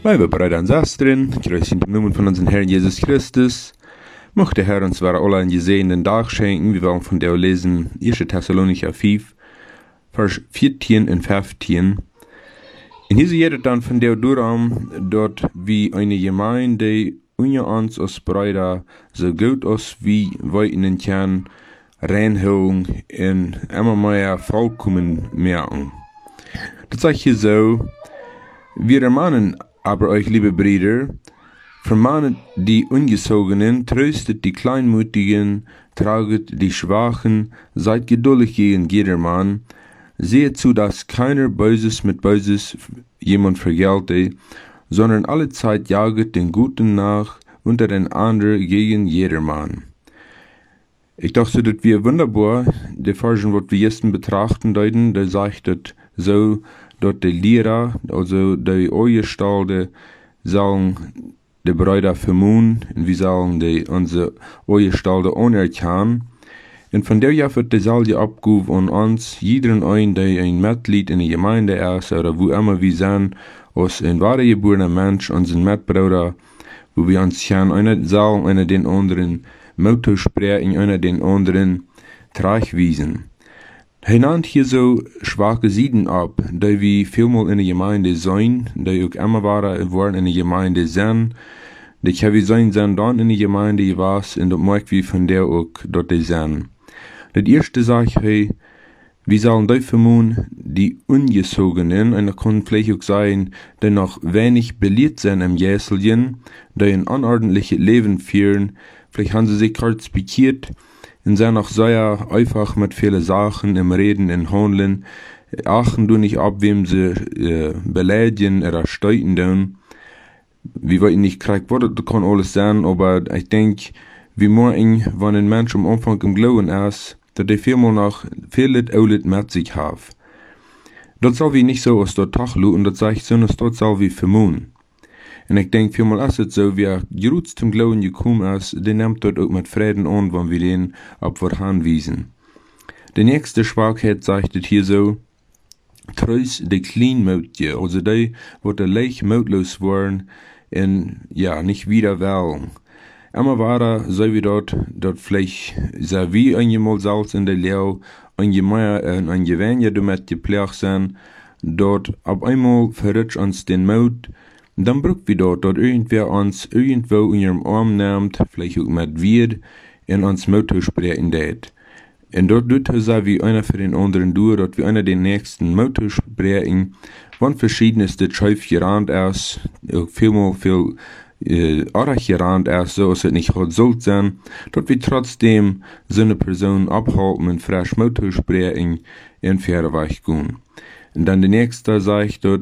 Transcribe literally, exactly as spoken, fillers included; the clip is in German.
Liebe Brüder und Schwestern, grüß in dem Namen von unserem Herrn Jesus Christus. Möchte der Herr uns zwar alle einen gesegneten Tag schenken. Wir wollen von der lesen erster Thessalonicher fünf, Vers vierzehn und fünfzehn. Und hier sieht dann von der Durcham, dort wie eine Gemeinde unter uns als Brüder so gut als wie wir ihnen können, Reinholung und immer mehr vollkommen merken. Das sage ich hier so: Wir ermahnen aber euch, liebe Brüder, vermahnet die Ungezogenen, tröstet die Kleinmütigen, traget die Schwachen, seid geduldig gegen jedermann, seht zu, dass keiner Böses mit Böses jemand vergelte, sondern alle Zeit jaget den Guten nach, unter den anderen gegen jedermann. Ich dachte, das wäre wunderbar, der Version, was wir jetzt betrachten, deuten, der sagt das so, dort die Lehrer, also die Ojestalde, sollen die Brüder vermuten, und wir sollen die unsere Ojestalde anerkennen. Und von der Jahr wird die Salbe abgehoben an uns, jeden ein, der ein Mitglied in der Gemeinde ist, oder wo immer wir sind, als ein wahrer geborener Mensch, unseren Mitbrüder, wo wir uns können, einer sollen, einer den anderen Motto sprechen, einer den anderen Tragwiesen. Er nennt hier so schwache Seiten ab, die wir vielmal in der Gemeinde sein, die auch immer waren in der Gemeinde sind, die wir sein sind dann in der Gemeinde was, und das merken wir von der auch dort sind. Das erste sage ich, hey, wir sollen die vermuten, die Ungezogenen, und das kann vielleicht auch sein, die noch wenig belehrt sind im Jäselchen, die ein unordentliches Leben führen, vielleicht haben sie sich kurz pikiert, und sind auch sehr einfach mit vielen Sachen im Reden und Handeln, achten du nicht ab, wem sie äh, beleidigen oder steuten tun. Wir wollen nicht kriegen, was das kann alles sein, aber ich denke, wie morgen, wenn ein Mensch am Anfang im Glauben ist, dass der vielmal noch vieles Aulet mit sich hat. Das soll wie nicht so aus der Tachlu, und das sage ich, sondern das soll wie vermuten. Und ich denke, vielmal ist es so, wer gerut zum Glauben gekommen ist, der nimmt dort auch mit Frieden an, wenn wir den auf was anwiesen. Die nächste Schwachheit sagt es hier so: Treus die Kleinmütige, also die, wo der leicht mutlos waren, und ja, nicht wieder wählen. Immer war so wie dort, dort vielleicht, so wie einmal Salz in der Leo, ein Gemeyer und ein Gewänje damit gepflegt sind, dort ab einmal verrutscht uns den Mut. Dann braucht wir dort, dort irgendwer uns irgendwo in ihrem Arm nimmt, vielleicht auch mit wird, und uns Motto sprechen lässt. Und dort tut er so wie einer für den anderen durch, dort wie einer den nächsten Motto sprechen, wann verschiedenes das Schäuf gerannt ist, auch vielmal viel äh, Arach gerannt ist, so dass es nicht sollte sein, dort wie trotzdem so eine Person abhalten und frisch Motto sprechen und fair weich gehen. Und dann der nächste sagt dort,